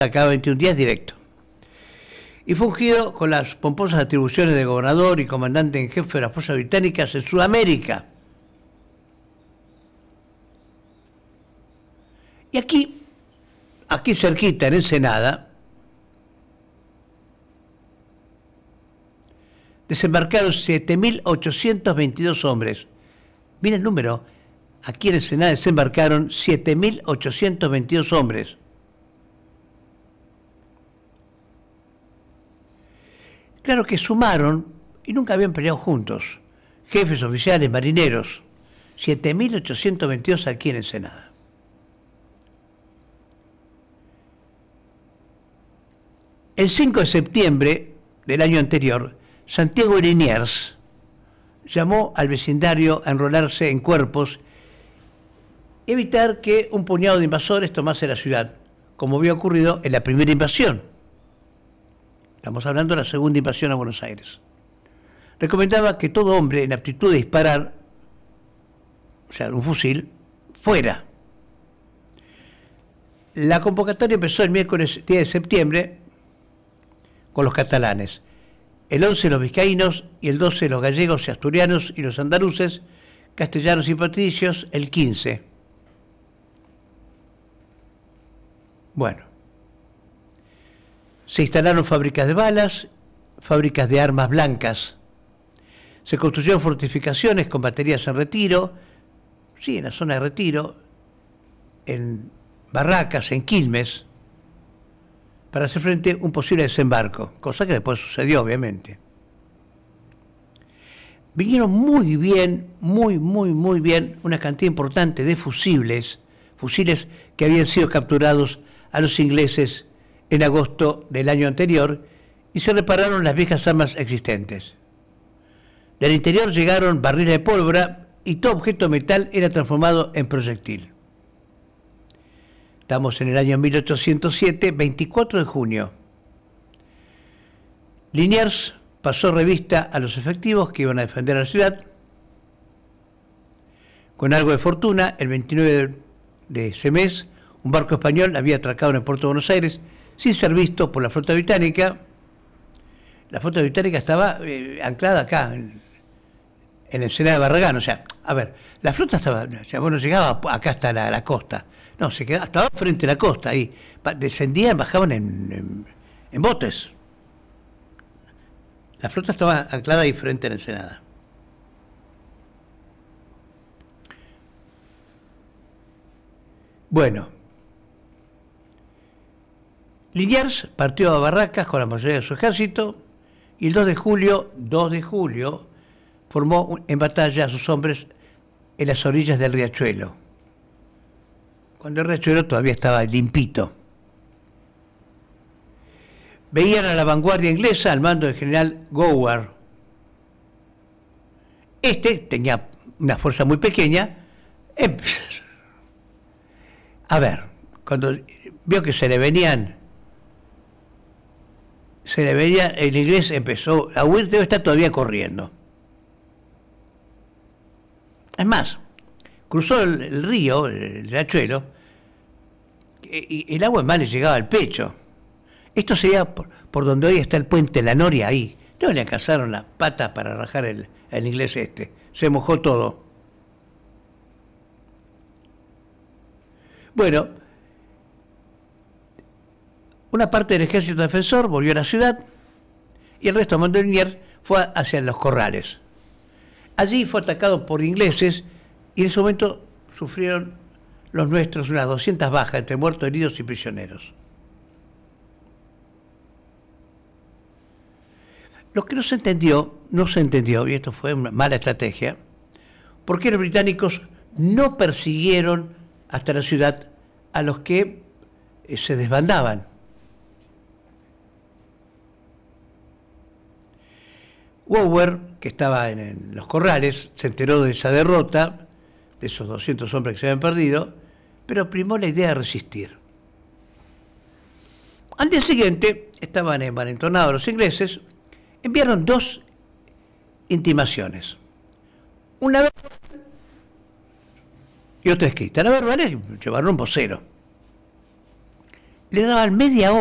cada 21 días directo. Y fue ungido con las pomposas atribuciones de gobernador y comandante en jefe de las fuerzas británicas en Sudamérica. Y aquí cerquita, en Ensenada, desembarcaron 7.822 hombres. Mira el número, aquí en Ensenada desembarcaron 7.822 hombres. Claro que sumaron, y nunca habían peleado juntos, jefes, oficiales, marineros, 7.822 aquí en Ensenada. El 5 de septiembre del año anterior, Santiago de Liniers llamó al vecindario a enrolarse en cuerpos y evitar que un puñado de invasores tomase la ciudad, como había ocurrido en la primera invasión. Estamos hablando de la segunda invasión a Buenos Aires. Recomendaba que todo hombre en aptitud de disparar, o sea, un fusil, fuera. La convocatoria empezó el miércoles 10 de septiembre con los catalanes, el 11 los vizcaínos y el 12 los gallegos y asturianos y los andaluces, castellanos y patricios el 15. Bueno, se instalaron fábricas de balas, fábricas de armas blancas, se construyeron fortificaciones con baterías en retiro, sí, en la zona de retiro, en barracas, en Quilmes, para hacer frente a un posible desembarco, cosa que después sucedió, obviamente. Vinieron muy bien, muy bien, una cantidad importante de fusiles que habían sido capturados a los ingleses en agosto del año anterior y se repararon las viejas armas existentes. Del interior llegaron barriles de pólvora y todo objeto de metal era transformado en proyectil. Estamos en el año 1807, 24 de junio. Liniers pasó revista a los efectivos que iban a defender a la ciudad. Con algo de fortuna, el 29 de ese mes, un barco español había atracado en el puerto de Buenos Aires sin ser visto por la flota británica. La flota británica estaba anclada acá, en Ensenada de Barragán. O sea, a ver, la flota estaba, o sea, bueno, llegaba acá hasta la costa. No, se quedaba, estaba frente a la costa ahí. Descendían, bajaban en botes. La flota estaba anclada ahí frente a la Ensenada. Bueno, Liniers partió a Barracas con la mayoría de su ejército y el 2 de julio, formó en batalla a sus hombres en las orillas del riachuelo, cuando el riachuelo todavía estaba limpito. Veían a la vanguardia inglesa al mando del general Gower. Este tenía una fuerza muy pequeña. A ver, cuando vio que se le venía, el inglés empezó a huir, debe estar todavía corriendo. Es más, cruzó el río, el riachuelo, y el agua más le llegaba al pecho. Esto sería por donde hoy está el puente La Noria, ahí. No le alcanzaron las patas para rajar el inglés este. Se mojó todo. Bueno, una parte del ejército defensor volvió a la ciudad y el resto, mando de Liniers, fue hacia los corrales. Allí fue atacado por ingleses y en ese momento sufrieron los nuestros unas 200 bajas entre muertos, heridos y prisioneros. Lo que no se entendió, y esto fue una mala estrategia, por qué los británicos no persiguieron hasta la ciudad a los que se desbandaban. Gower, que estaba en los corrales, se enteró de esa derrota, de esos 200 hombres que se habían perdido, pero primó la idea de resistir. Al día siguiente, estaban envalentonados los ingleses, enviaron 2 intimaciones. Una vez y otra escrita. La verbal es llevaron un vocero. le daban media